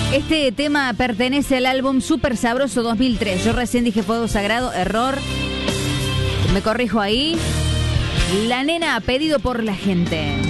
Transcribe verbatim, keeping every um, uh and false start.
Este tema pertenece al álbum Super Sabroso dos mil tres. Yo recién dije Fuego Sagrado, error. Me corrijo ahí. La nena, pedido por la gente.